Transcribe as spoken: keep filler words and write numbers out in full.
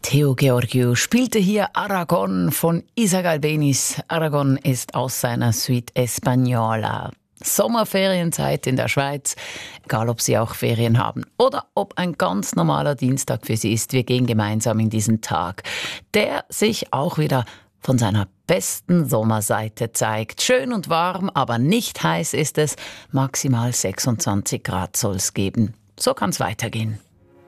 Theo Georgiou spielte hier Aragon von Isa Galbenis. Aragon ist aus seiner Suite Española. Sommerferienzeit in der Schweiz, egal ob Sie auch Ferien haben oder ob ein ganz normaler Dienstag für Sie ist. Wir gehen gemeinsam in diesen Tag, der sich auch wieder von seiner besten Sommerseite zeigt. Schön und warm, aber nicht heiß ist es. Maximal sechsundzwanzig Grad soll es geben. So kann es weitergehen.